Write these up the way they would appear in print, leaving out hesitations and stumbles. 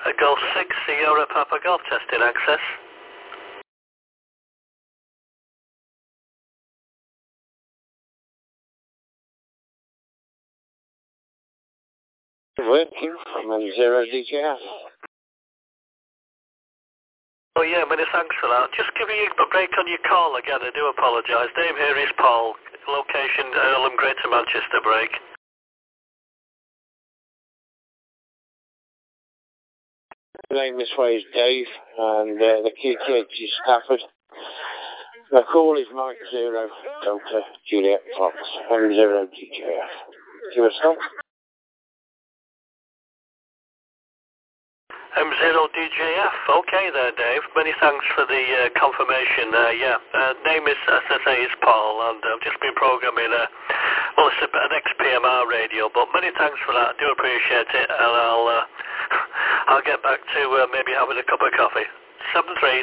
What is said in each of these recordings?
Golf 6, Sierra Papa Golf testing access. Working from 0 DJF. Oh yeah, many thanks for that. Just giving you a break on your call again, I do apologise. Dave here is Paul, location Earlham, Greater Manchester break. The name this way is Dave, and the QTH is Stafford. The call is Mike 0 Delta Juliet Fox, 0 DJF. QSL? M0DJF, okay there Dave, many thanks for the confirmation. Name is, as I say, is Paul, and I've just been programming well, it's an XPMR radio, but many thanks for that, I do appreciate it, and I'll get back to maybe having a cup of coffee. 7-3s.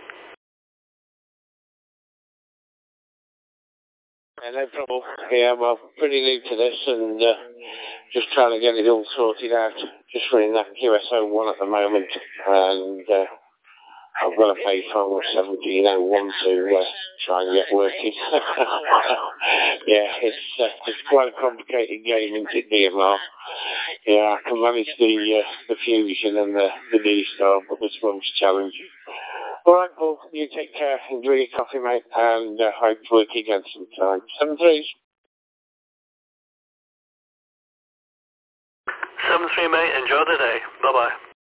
Yeah, no problem. Yeah, well, pretty new to this, and just trying to get it all sorted out. Just running that QSO1 at the moment, and I've got to pay for 1701 to try and get working. Yeah, it's quite a complicated game, isn't it, DMR? Yeah, I can manage the Fusion and the D-Star, but this one's challenging. All right, Paul, you take care, enjoy your coffee, mate, and hope to work again sometime. 7-3s. 7-3, mate, enjoy the day. Bye-bye.